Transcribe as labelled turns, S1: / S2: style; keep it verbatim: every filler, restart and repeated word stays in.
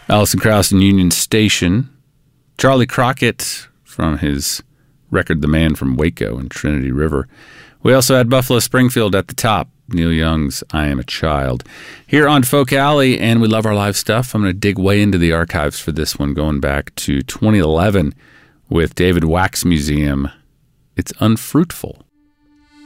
S1: Alison Krauss and Union Station. Charlie Crockett from his record The Man from Waco and Trinity River. We also had Buffalo Springfield at the top. Neil Young's I Am a Child. Here on Folk Alley, and we love our live stuff. I'm going to dig way into the archives for this one, going back to twenty eleven with David Wax Museum. It's Unfruitful.